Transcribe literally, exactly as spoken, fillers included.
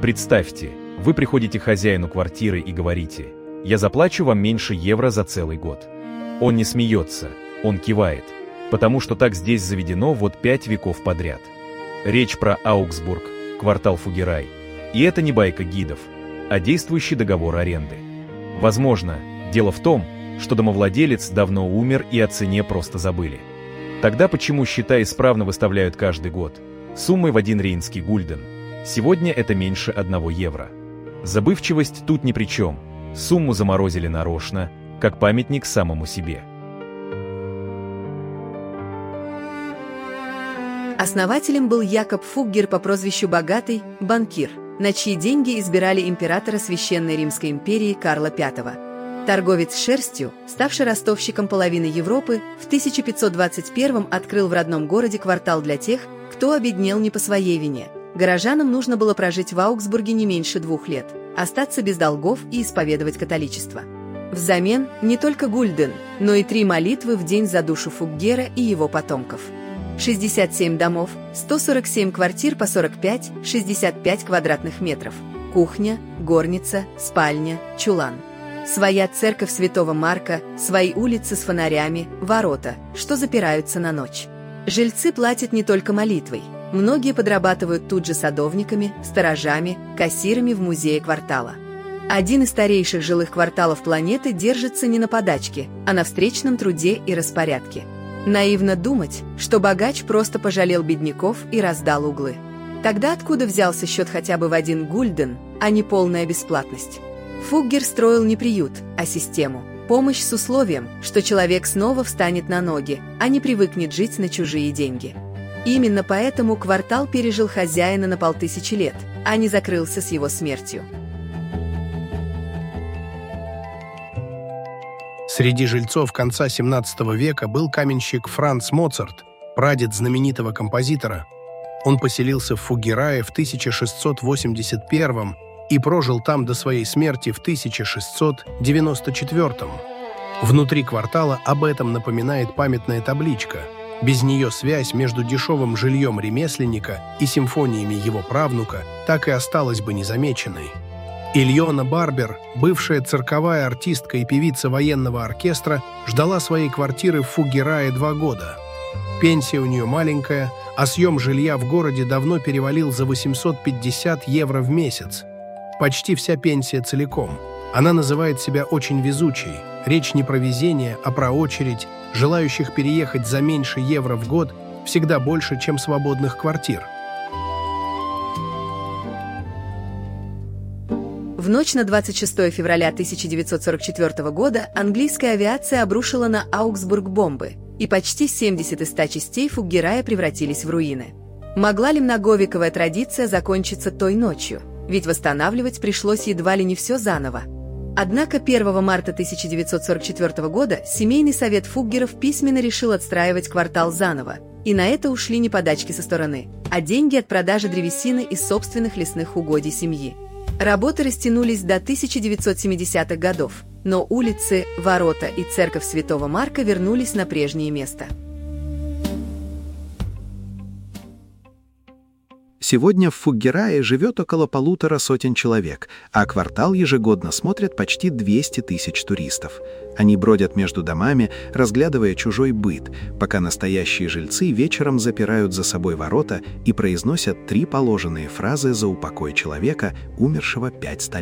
Представьте, вы приходите к хозяину квартиры и говорите: «Я заплачу вам меньше евро за целый год». Он не смеется, он кивает, потому что так здесь заведено вот пять веков подряд. Речь про Аугсбург, квартал Фугерай. И это не байка гидов, а действующий договор аренды. Возможно, дело в том, что домовладелец давно умер и о цене просто забыли. Тогда почему счета исправно выставляют каждый год, суммой в один рейнский гульден? Сегодня это меньше одного евро. Забывчивость тут ни при чем, сумму заморозили нарочно, как памятник самому себе. Основателем был Якоб Фуггер по прозвищу Богатый, банкир, на чьи деньги избирали императора Священной Римской империи Карла Пятого. Торговец шерстью, ставший ростовщиком половины Европы, в тысяча пятьсот двадцать первом открыл в родном городе квартал для тех, кто обеднел не по своей вине. Горожанам нужно было прожить в Аугсбурге не меньше двух лет, остаться без долгов и исповедовать католичество. Взамен не только гульден, но и три молитвы в день за душу Фуггера и его потомков. шестьдесят семь домов, сто сорок семь квартир по сорок пять — шестьдесят пять квадратных метров, кухня, горница, спальня, чулан. Своя церковь Святого Марка, свои улицы с фонарями, ворота, что запираются на ночь. Жильцы платят не только молитвой. Многие подрабатывают тут же садовниками, сторожами, кассирами в музее квартала. Один из старейших жилых кварталов планеты держится не на подачке, а на встречном труде и распорядке. Наивно думать, что богач просто пожалел бедняков и раздал углы. Тогда откуда взялся счет хотя бы в один гульден, а не полная бесплатность? Фуггер строил не приют, а систему. Помощь с условием, что человек снова встанет на ноги, а не привыкнет жить на чужие деньги. Именно поэтому квартал пережил хозяина на полтысячи лет, а не закрылся с его смертью. Среди жильцов конца семнадцатого века был каменщик Франц Моцарт, прадед знаменитого композитора. Он поселился в Фугерае в тысяча шестьсот восемьдесят первом и прожил там до своей смерти в тысяча шестьсот девяносто четвёртом. Внутри квартала об этом напоминает памятная табличка. Без нее связь между дешевым жильем ремесленника и симфониями его правнука так и осталась бы незамеченной. Ильона Барбер, бывшая цирковая артистка и певица военного оркестра, ждала своей квартиры в Фугерае два года. Пенсия у нее маленькая, а съем жилья в городе давно перевалил за восемьсот пятьдесят евро в месяц. Почти вся пенсия целиком. Она называет себя очень везучей. Речь не про везение, а про очередь. Желающих переехать за меньше евро в год всегда больше, чем свободных квартир. В ночь на двадцать шестое февраля тысяча девятьсот сорок четвёртого года английская авиация обрушила на Аугсбург бомбы, и почти семьдесят из ста частей Фуггерая превратились в руины. Могла ли многовековая традиция закончиться той ночью? Ведь восстанавливать пришлось едва ли не все заново. Однако первого марта тысяча девятьсот сорок четвёртого года семейный совет Фуггеров письменно решил отстраивать квартал заново, и на это ушли не подачки со стороны, а деньги от продажи древесины из собственных лесных угодий семьи. Работы растянулись до тысяча девятьсот семидесятых годов, но улицы, ворота и церковь Святого Марка вернулись на прежнее место. Сегодня в Фуггерае живет около полутора сотен человек, а квартал ежегодно смотрят почти двести тысяч туристов. Они бродят между домами, разглядывая чужой быт, пока настоящие жильцы вечером запирают за собой ворота и произносят три положенные фразы за упокой человека, умершего пять столетий.